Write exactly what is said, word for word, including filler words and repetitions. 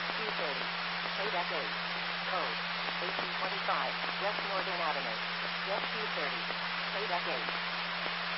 two thirty. Play deck eight. Code. eighteen twenty-five. West Northern Avenue. Jet two thirty. Play deck eight.